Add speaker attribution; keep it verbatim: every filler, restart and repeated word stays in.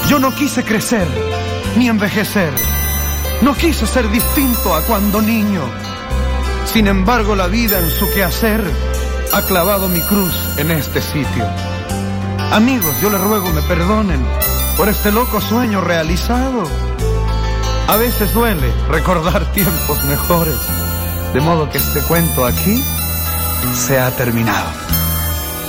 Speaker 1: Yo no quise crecer, ni envejecer. No quise ser distinto a cuando niño. Sin embargo, la vida en su quehacer ha clavado mi cruz en este sitio. Amigos, yo les ruego me perdonen por este loco sueño realizado. A veces duele recordar tiempos mejores, de modo que este cuento aquí se ha terminado.